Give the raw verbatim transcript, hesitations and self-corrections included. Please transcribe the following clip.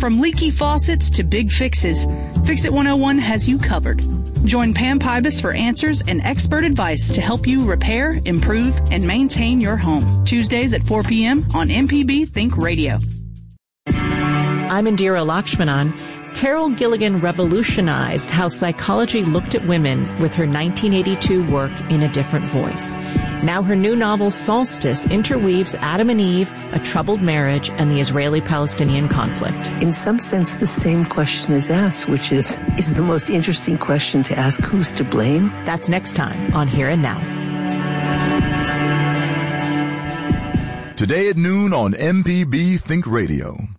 From leaky faucets to big fixes, Fix It one oh one has you covered. Join Pam Pybus for answers and expert advice to help you repair, improve, and maintain your home. Tuesdays at four p.m. on M P B Think Radio. I'm Indira Lakshmanan. Carol Gilligan revolutionized how psychology looked at women with her nineteen eighty-two work In a Different Voice. Now her new novel, Solstice, interweaves Adam and Eve, a troubled marriage, and the Israeli-Palestinian conflict. In some sense, the same question is asked, which is, is the most interesting question to ask, who's to blame? That's next time on Here and Now. Today at noon on M P B Think Radio.